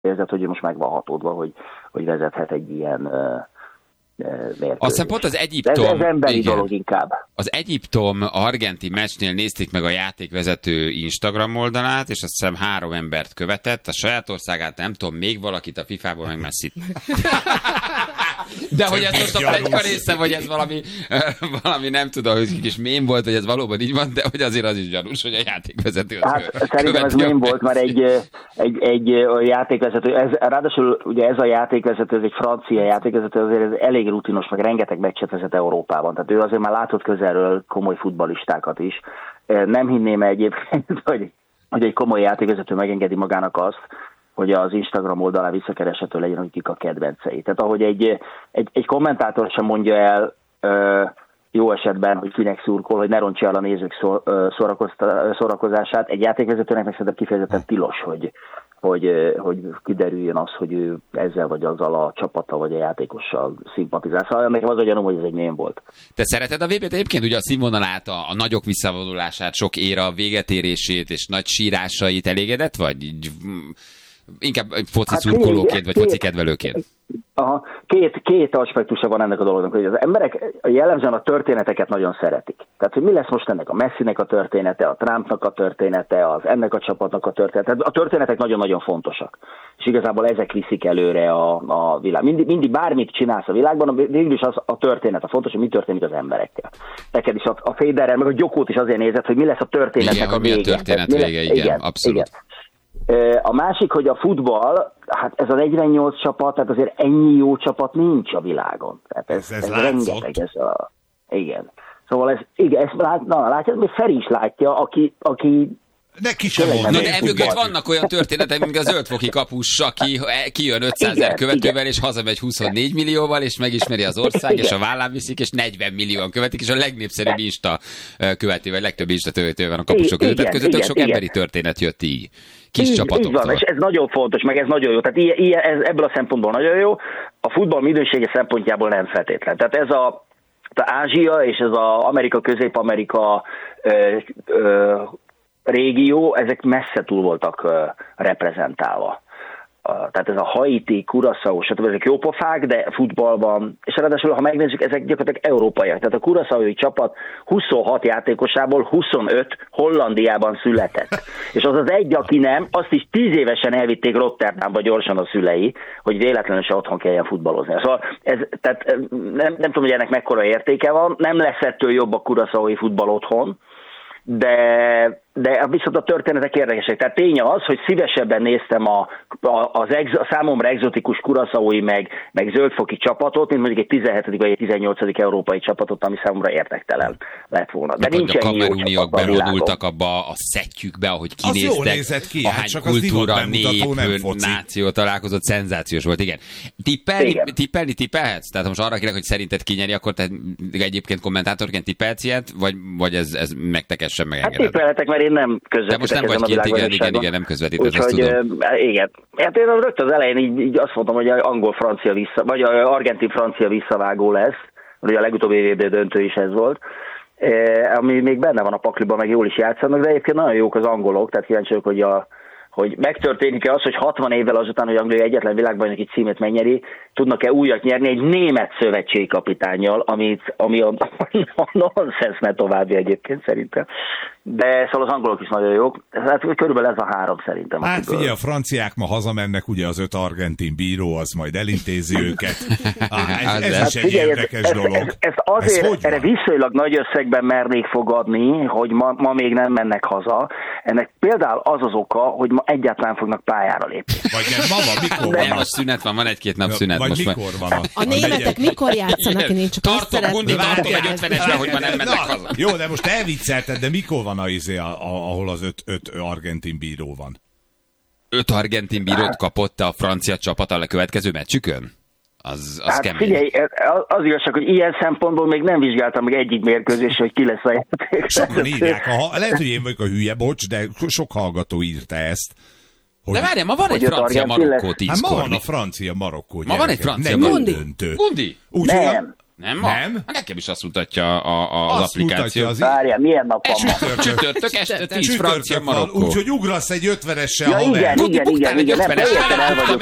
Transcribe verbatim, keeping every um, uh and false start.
érzett, hogy most meg van hatódva, hogy, hogy vezethet egy ilyen uh, mérkőzés. Aztán pont az Egyiptom... Ez, ez emberi igen, dolog inkább. Az Egyiptom-argentin meccsnél nézték meg a játékvezető Instagram oldalát, és azt hiszem három embert követett, a saját országát, nem tudom, még valakit a fifából, meg Messit. De hogy ez most a pletyka része, vagy ez valami, valami nem tudom, hogy kis mém volt, hogy ez valóban így van, de hogy azért az is gyanús, hogy a játékvezető az hát, követi. Szerintem ez mém volt, mert egy, egy, egy játékvezető, ez, ráadásul ugye ez a játékvezető, ez egy francia játékvezető, azért ez elég rutinos, meg rengeteg meccset vezet Európában. Tehát ő azért már látott közelről komoly futballistákat is. Nem hinném egyébként, hogy, hogy egy komoly játékvezető megengedi magának azt, hogy az Instagram oldalán visszakereshető legyen, hogy kik a kedvencei. Tehát ahogy egy, egy, egy kommentátor sem mondja el ö, jó esetben, hogy kinek szurkol, hogy ne rontsa el a nézők szor, ö, szórakozását, egy játékvezetőnek meg szerintem kifejezetten tilos, hogy, hogy, hogy kiderüljön az, hogy ő ezzel vagy azzal a csapata vagy a játékossal szimpatizál. Szóval nekem az a gyanúm, hogy ez egy mém volt. Te szereted a vé bét egyébként ugye a színvonalát, a, a nagyok visszavonulását, sok éra végetérését és nagy sírásait, elégedett vagy? Így, inkább foci hát szurkolóként, vagy foci kedvelőként? Aha, két, két aspektusa van ennek a dolognak, hogy az emberek jellemzően a történeteket nagyon szeretik. Tehát, hogy mi lesz most ennek a Messinek a története, a Trumpnak a története, az ennek a csapatnak a története. A történetek nagyon-nagyon fontosak. És igazából ezek viszik előre a, a világ. Mindig, mindig bármit csinálsz a világban, végül is az a történet a fontos, hogy mi történik az emberekkel. Neked is a, a Federer, meg a Gyokót is azért nézett, hogy mi lesz a történetnek igen, a vége. Mi a történet vége, igen, igen, abszolút. Igen. A másik, hogy a futball, hát ez a negyvennyolc csapat, tehát azért ennyi jó csapat nincs a világon. Tehát ez, ez, ez rengeteg, ez a... Igen. Szóval ez, igen, ezt lát, na, látja, még Feri is látja, aki, aki neki sem mondani. Na de emögött vannak olyan történetek, mint a zöldfoki kapus, aki kijön ötszázezer követővel, és hazamegy huszonnégy millióval, és megismeri az ország, igen, és a vállán viszik, és negyven millióan követik, és a legnépszerűbb Insta követő, vagy legtöbb Insta követő van a kapusok között. Tehát közöttök sok igen, emberi történet jött így. Kis így, csapatoktól. Így van, és ez nagyon fontos, meg ez nagyon jó. Tehát ilyen, ilyen, ez, ebből a szempontból nagyon jó. A futball minősége szempontjából nem feltétlen. Tehát ez a, a Ázsia és ez az Amerika, Közép-Amerika ö, ö, régió, ezek messze túl voltak uh, reprezentálva. Uh, tehát ez a Haiti, Curaçao, stb. Ezek jó pofák, de futballban, és ráadásul, ha megnézzük, ezek gyakorlatilag európaiak. Tehát a Curaçaoi csapat huszonhat játékosából huszonöt Hollandiában született. És az az egy, aki nem, azt is tíz évesen elvitték Rotterdamba gyorsan a szülei, hogy véletlenül se otthon kelljen futballozni. Szóval ez, tehát nem, nem tudom, hogy ennek mekkora értéke van, nem lesz ettől jobb a Curaçaoi futball otthon, de, de viszont a történetek érdekesek. Tehát tény az, hogy szívesebben néztem a, a, az ex, a számomra egzotikus curaçaói meg, meg zöldfoki csapatot, mint mondjuk egy tizenhetedik vagy egy tizennyolcadik európai csapatot, ami számomra érdektelen lett volna. De nincs ennyi jó csapat a világon. Bevonultak abba a szettyükbe, ahogy kinéztek. Az jól nézett ki, ahány hát csak kultúra, az nép, nem foci. náció találkozott, szenzációs volt, igen. Tippelni, igen. tippelni tippelhetsz? Tehát most arra kérek, hogy szerinted kinyeri, akkor te egyébként kommentátorként tippelhetsz ilyet, vagy, vagy ez, ez megtekessen megengedett? Hát tippelhetek, mert én nem közvetítek. De most nem vagy kint, igen, igen, igen, nem közvetítesz, azt tudom. Igen. Hát én rögtön az elején így, így azt mondtam, hogy angol-francia vissza, vagy argentin-francia visszavágó lesz, ugye a legutóbbi vé bé döntő is ez volt, ami még benne van a pakliban, meg jól is játszanak, de egyébként nagyon jók az angolok, tehát kíváncsi vagyok, hogy a hogy megtörténik-e az, hogy hatvan évvel azután, hogy Anglia egyetlen világbajnoki címét megnyeri, tudnak-e újat nyerni egy német szövetségi kapitánnyal, amit, ami a, a nonsens ne további egyébként szerintem. De szóval az angolok is nagyon jók. Hát körülbelül ez a három szerintem. Hát figyelj, a franciák ma hazamennek, ugye az öt argentin bíró, az majd elintézi őket. Ah, ez, ez hát is egy figyelj, érdekes ez, dolog. Ezt ez azért, ez erre viszonylag nagy összegben mernék fogadni, hogy ma, ma még nem mennek haza. Ennek például az az oka, hogy ma egyáltalán fognak pályára lépni. Vagy nem, mama, mikor van? Nem, most szünet van, van egy-két nap szünet. Vagy most mikor van? A, a németek mikor játszanak? Én csak tartom, azt szeretném. Tartom egy ötvenesben, hogy ma nem mennek haza. Jó, de most elviccelted, de mikor van a izé, a, a, ahol az öt, öt argentin bíró van? Öt argentin bírót kapott a francia csapat a következő meccsükön? Az, az hát kemény. Figyelj, az igazság, hogy ilyen szempontból még nem vizsgáltam meg egyik mérkőzés, hogy ki lesz a játék. Sokan írják, a, lehet, hogy én vagyok a hülye, bocs, de sok hallgató írta ezt. Hogy... De várjál, ma van egy francia-Marokkó tízkor. Hát ma van a francia-Marokkó. Ma van egy francia-Marokkó. Gundi. Gundi. Úgy, nem. Nem ma? Nem? Nekem is azt mutatja a, a, az Azt applikáció. mutatja az Várjál, milyen nap van ma? Csütörtök, csütörtök este tíz, Francia, Csütörtök van, Marokkó. úgyhogy ugrasz egy ötvenesre Ja, haver. igen, igen, igen, igen, nem, teljesen el vagyok